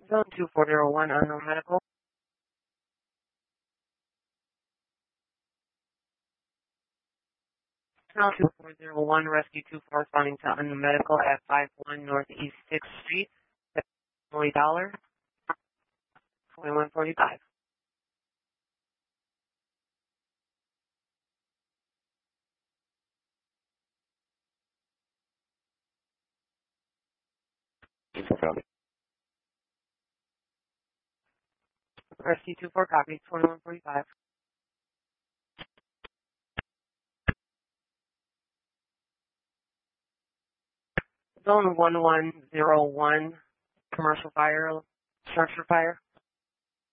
Zone 2401, unknown medical. Zone 2401, rescue 24 responding to unknown medical at 51 Northeast 6th Street. Only dollar, 2145. Rescue 24 copy, 2145. Zone 1101, commercial fire, structure fire.